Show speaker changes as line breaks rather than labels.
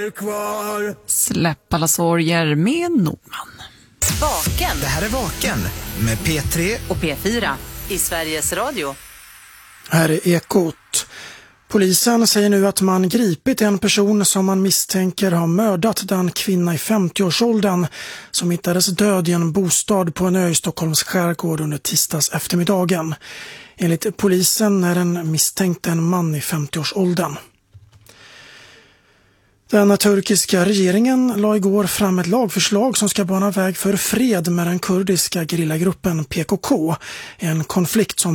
Släpp alla sorger med Nordman.
Vaken.
Det här är Vaken med P3
och P4 i Sveriges Radio.
Här är Ekot. Polisen säger nu att man gripit en person som man misstänker har mördat den kvinna i 50-årsåldern som hittades död i en bostad på en ö i Stockholms skärgård under tisdags eftermiddagen. Enligt polisen är den misstänkt en man i 50-årsåldern. Den turkiska regeringen la igår fram ett lagförslag som ska bana väg för fred med den kurdiska gerillagruppen PKK, en konflikt som